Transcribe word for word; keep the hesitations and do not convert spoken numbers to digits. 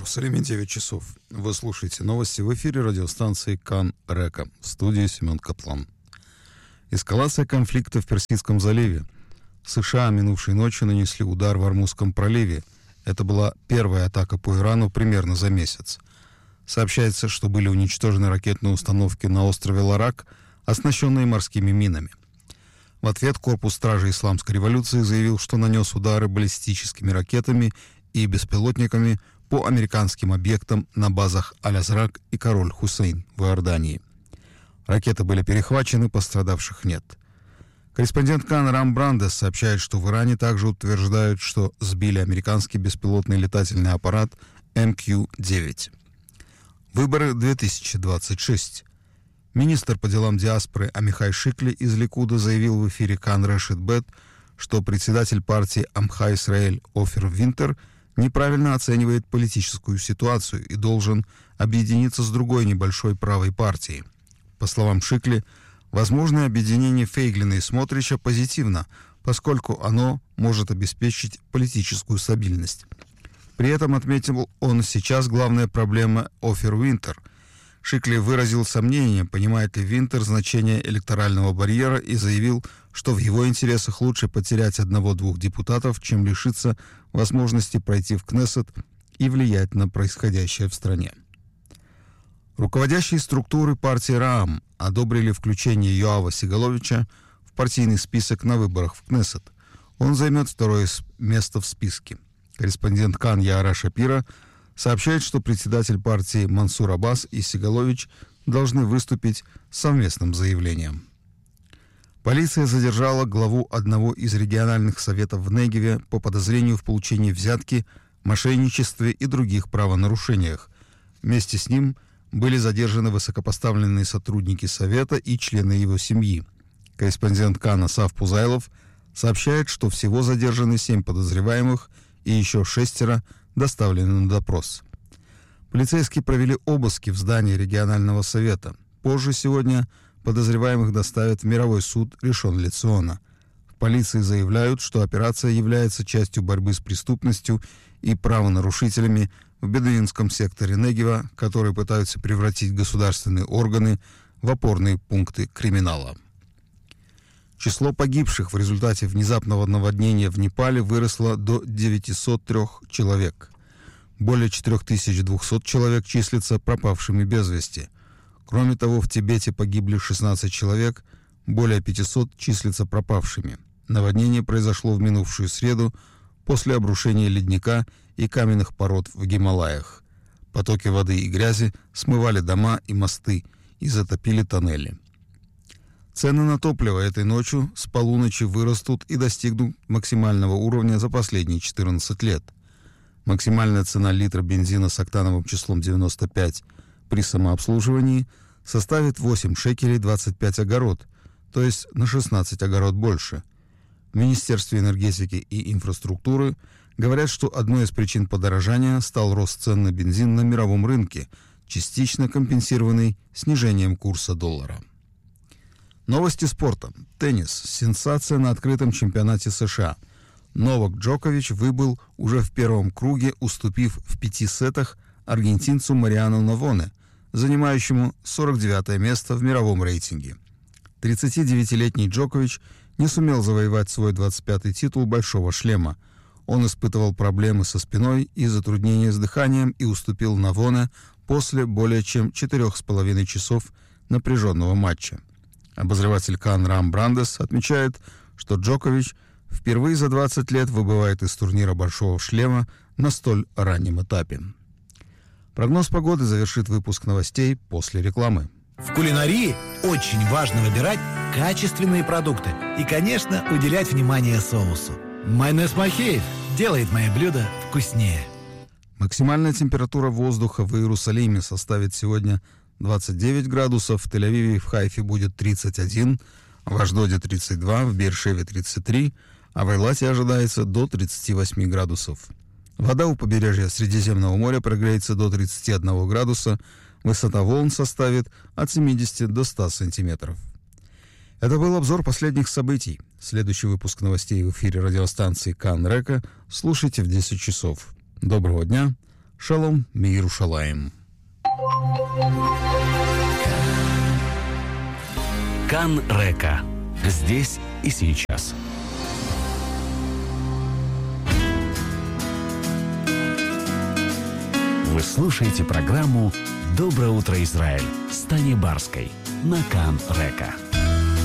Иерусалиме девять часов. Вы слушаете новости в эфире радиостанции Кан Река. В студии Семен Каплан. Эскалация конфликта в Персидском заливе. США минувшей ночью нанесли удар в Ормузском проливе. Это была первая атака по Ирану примерно за месяц. Сообщается, что были уничтожены ракетные установки на острове Ларак, оснащенные морскими минами. В ответ корпус стражи Исламской революции заявил, что нанес удары баллистическими ракетами и беспилотниками по американским объектам на базах Аль-Азрак и Король Хусейн в Иордании. Ракеты были перехвачены, пострадавших нет. Корреспондент Кан Рам Брандес сообщает, что в Иране также утверждают, что сбили американский беспилотный летательный аппарат эм кью девять. Выборы две тысячи двадцать шесть. Министр по делам диаспоры Амихай Шикли из Ликуда заявил в эфире Кан Решет Бет, что председатель партии Амха Исраэль Офер Винтер неправильно оценивает политическую ситуацию и должен объединиться с другой небольшой правой партией. По словам Шикли, возможное объединение Фейглина и Смотрича позитивно, поскольку оно может обеспечить политическую стабильность. При этом, отметил он, сейчас главная проблема Офер Винтер. Шикли выразил сомнение, понимает ли Винтер значение электорального барьера, и заявил, что в его интересах лучше потерять одного-двух депутатов, чем лишиться возможности пройти в Кнессет и влиять на происходящее в стране. Руководящие структуры партии Раам одобрили включение Йоава Сигаловича в партийный список на выборах в Кнессет. Он займет второе место в списке. Корреспондент Кан Яара Шапира сообщает, что председатель партии Мансур Аббас и Сигалович должны выступить с совместным заявлением. Полиция задержала главу одного из региональных советов в Негеве по подозрению в получении взятки, мошенничестве и других правонарушениях. Вместе с ним были задержаны высокопоставленные сотрудники совета и члены его семьи. Корреспондент Кана Сав Пузайлов сообщает, что всего задержаны семь подозреваемых и еще шестеро доставлены на допрос. Полицейские провели обыски в здании регионального совета. Позже сегодня подозреваемых доставят в мировой суд Ришон Лециона. В полиции заявляют, что операция является частью борьбы с преступностью и правонарушителями в бедуинском секторе Негева, которые пытаются превратить государственные органы в опорные пункты криминала. Число погибших в результате внезапного наводнения в Непале выросло до девятисот трёх человек. Более четыре тысячи двести человек числятся пропавшими без вести. Кроме того, в Тибете погибли шестнадцать человек, более пятисот числятся пропавшими. Наводнение произошло в минувшую среду после обрушения ледника и каменных пород в Гималаях. Потоки воды и грязи смывали дома и мосты и затопили тоннели. Цены на топливо этой ночью с полуночи вырастут и достигнут максимального уровня за последние четырнадцать лет. Максимальная цена литра бензина с октановым числом девяносто пять при самообслуживании составит восемь шекелей двадцать пять огород, то есть на шестнадцать огород больше. В Министерстве энергетики и инфраструктуры говорят, что одной из причин подорожания стал рост цен на бензин на мировом рынке, частично компенсированный снижением курса доллара. Новости спорта. Теннис. Сенсация на открытом чемпионате США. Новак Джокович выбыл уже в первом круге, уступив в пяти сетах аргентинцу Мариану Навоне, занимающему сорок девятое место в мировом рейтинге. тридцатидевятилетний Джокович не сумел завоевать свой двадцать пятый титул «Большого шлема». Он испытывал проблемы со спиной и затруднения с дыханием и уступил Навоне после более чем четырех с половиной часов напряженного матча. Обозреватель Кан Рам Брандес отмечает, что Джокович впервые за двадцать лет выбывает из турнира «Большого шлема» на столь раннем этапе. Прогноз погоды завершит выпуск новостей после рекламы. В кулинарии очень важно выбирать качественные продукты и, конечно, уделять внимание соусу. Майонез Махеев делает мои блюда вкуснее. Максимальная температура воздуха в Иерусалиме составит сегодня двадцать девять градусов, в Тель-Авиве и в Хайфе будет тридцать один, в Ашдоде тридцать два, в Беэр-Шеве тридцать три, а в Эйлате ожидается до тридцати восьми градусов. Вода у побережья Средиземного моря прогреется до тридцати одного градуса, высота волн составит от семидесяти до ста сантиметров. Это был обзор последних событий. Следующий выпуск новостей в эфире радиостанции Кан Река слушайте в десять часов. Доброго дня, Шалом Миерушалаим. Кан Река. Здесь и сейчас. Вы слушаете программу «Доброе утро, Израиль» с Таней Барской на Кан Река.